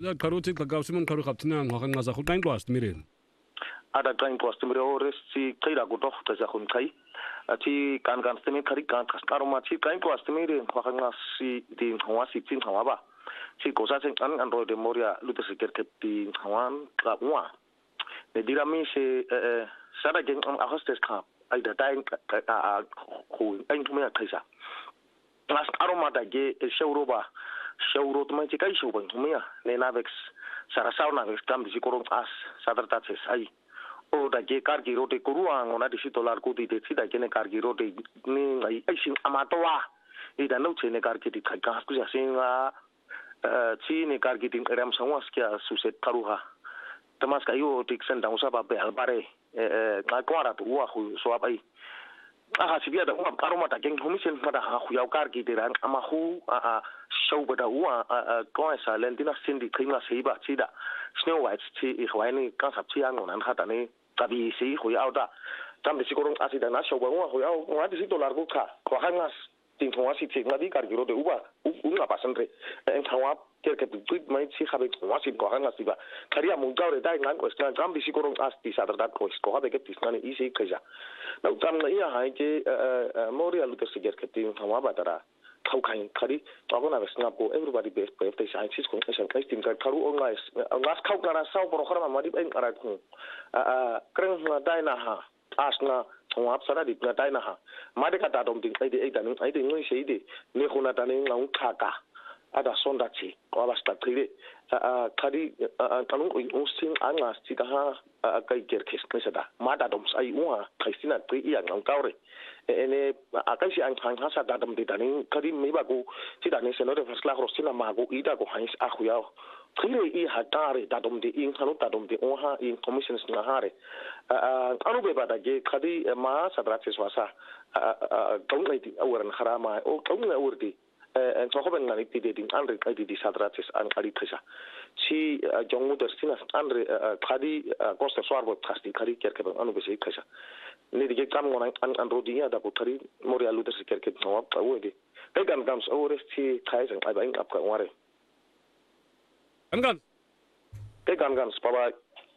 karuthi kakawsimon karu kaptina ngwakanqaza khutqainqwast miren ada qainqwast mirores si qira gutof tsa khunqai ati kan stemi khari kan qaroma ti qainqwast miren ngwakanqasi di ngwasi tin ngwaba si cosa sen an ro de moria luter kerketi ngwan qwa ne dirami se sada gen am hostes ka ai da tain khu ai tumya kaisa as aroma da ge shauroba shaurot mai kai shuban tumya ne navex sarasau navex kam di koron as sadartates ai o da ge kargi rote kurua ngona di $1 kuti de sida ge ne kargi rote ni ai sin amatowa ida no chene kargi di kai ka ku ja singa chi ne kargi din ram sangwas kya suset karuha tamas kayo tiksen da usaba be albare ka kwara tu wa khu so abai aha sibia da umam karoma ta geng homisen mada ha khu yaw kargi de ran ama khu show bada wa ko sa lentina sindi khinga seiba chida snow white chi ikhwani ka sap chi ang nan khata ne tabi si khu yaw da tam de sikorong asida na show ba wa khu yaw wa de $1 ku kha ko hangas tin thwa si chi ngadi kargi ro de uba unga pasanre en thwa kerke tweet mai chi khabe thwa si ko hangas siba kharia mung gaure dai ngan ko stan tam de sikorong as ti sadar da ko habe ke tisnane isi khaja na tam na ia hai ke moria luter siger ke tin thwa batara khau khain khari tawona vesna ko everybody best pe te sciences ko special case tin ka kharu ongai ngas khau kana sau pro khara mari en ara ko kreng na dai na ha asna thwa sara di na dai na ha mari ka ta dom tin ai de ai de ngoi sei de ne khona ta ne ngau khaka ada sonda chi ko basta khire khari kanung oi sing angas ti ka ha kai ger khis kesada mata dom sai wa khaisina pri ia ngau kaure ene akaisi ang khang ha sa dadam de tani khari me ba ko ti da ne seno de fasla rosina ma ko ida ko hais akhuyao khire I hatare dadam de in khanu dadam de oha in commissions na hare anu be ba da ge khadi ma sadrat swasa kaung ai ti awar kharama o kaung awar di en to hoben ngani ti de din andre ai di sadrates an ari khisa si jongu der sinas andre khadi costa swarbo khasti khari kerke anu be sei khisa ni de kam ngona an rodiya da butari moria luter kerke no awede te gan gams awre si khaisen ai bain apka ware angan te gan gams bye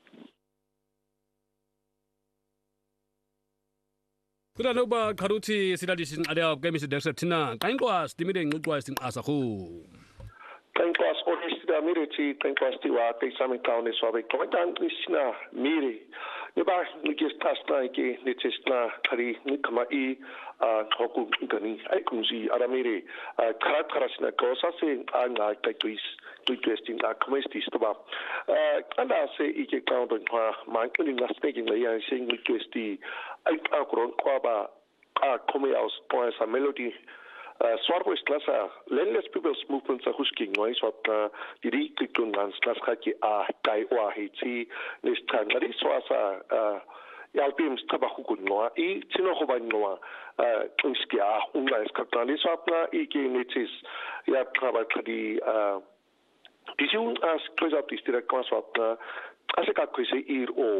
kuda no ba karuthi sidadisin ada gemisi dexetina kainqwas dimide ngqwas tin asakhu kainqwas onestida miriti kainqwas tiwa ke sami kaune sobe komentan krisna miri neba nikistasna ke nitesna khari nikma I khoku gani ai kunzi aramire kharasna kosa se anga kaituis tuisting community stoba anda se ike kaunto mankini ngaspeki ngai sing requesti ai akron kwaba come aus poesa melody Swarbo is klasa Landless People's Movement sa husking no is what diri kitun ngans klas khaki tai wa hiti nistan ngari swasa yalpim staba hukun no I tino khoban no inskia unga is katani swapna I ke nitis ya traba khadi disun as klasa tistira kwaswapna aseka kwise ir o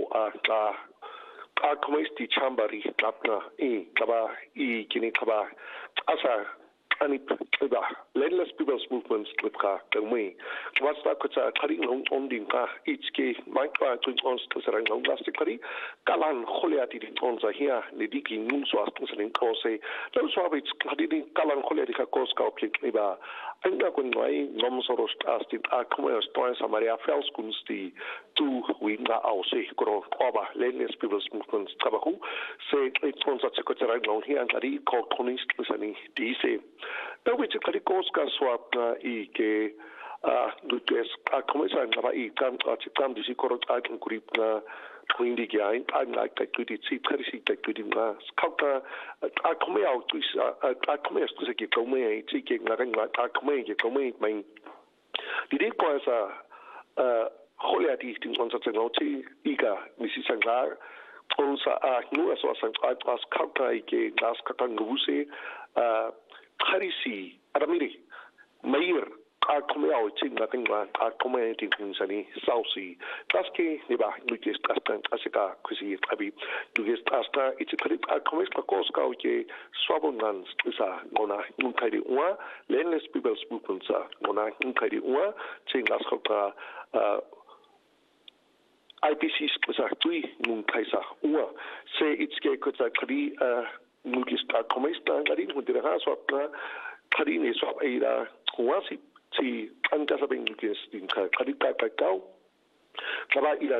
community chambari klapna klaba kini klaba asa ani klaba Landless People's Movement klipka kami what's that kota khari on din ka itske mangpa twin ons tsara ngong last khari kalan kholiati din on za hia nediki nung so astusen kose lo so abit khadi din kalan kholiati ka kos ka klipba anga kun ngai nom soros astit akmoy stoy samaria fels kunsti tu winga ausi kro oba Landless People's Movement trabajo se it's at secretary ngong hia ngari ko konist kusani dice da which khari kos ka swap I ke lutes komisa ngaba I kam disi korot akun kurip na twindi gain like that good it see pretty that good in last kauka akome out is akome is to ke kome I ti ke ngaring akome ke kome mein didi ko sa holiati tin on sa tenoti iga misi sanglar onsa nu as was as kauka ke las katanguse kharisi aramiri mayor come out ting na kingla come ting sani sausi taski ni ba nugis tastan asika kusi abi nugis tasta it's a credit come la koska ke swabongan isa ngona ngai uwa landless people's movement sa ngona ngai uwa ting las khota IPC sa tui ngai sa uwa say it's ke kota kri nugis come sta ngari mudira ha swapna kri ni swap ida uwa si ti ang kasabing nugis din ka kri ka kau kaba ila